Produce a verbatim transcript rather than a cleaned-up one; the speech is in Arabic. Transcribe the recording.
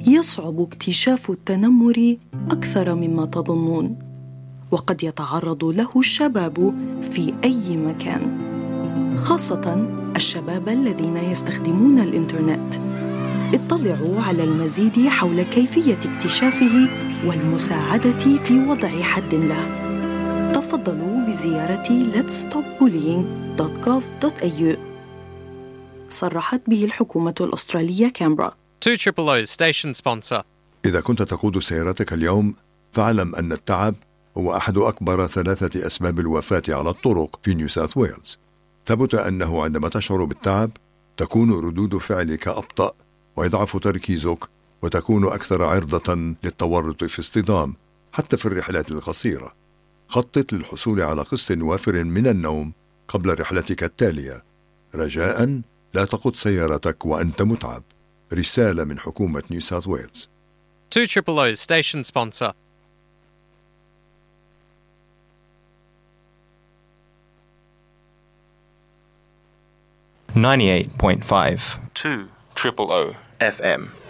يصعب اكتشاف التنمر أكثر مما تظنون، وقد يتعرض له الشباب في أي مكان، خاصة الشباب الذين يستخدمون الإنترنت. اطلعوا على المزيد حول كيفية اكتشافه والمساعدة في وضع حد له. تفضلوا بزيارة let's stop bullying dot gov dot a u. صرحت به الحكومة الأسترالية كامبرا. two triple O station sponsor. إذا كنت تقود سيارتك اليوم فاعلم أن التعب هو أحد أكبر ثلاثة أسباب الوفاة على الطرق في نيو ساوث ويلز. ثبت أنه عندما تشعر بالتعب تكون ردود فعلك أبطأ ويضعف تركيزك وتكون أكثر عرضة للتورط في اصطدام حتى في الرحلات القصيرة. خطط للحصول على قسط وافر من النوم قبل رحلتك التالية. رجاءً لا تقود سيارتك وأنت متعب. رسالة من حكومة نيو ساوث ويلز. two triple O station sponsor. ninety-eight point five two triple O F M.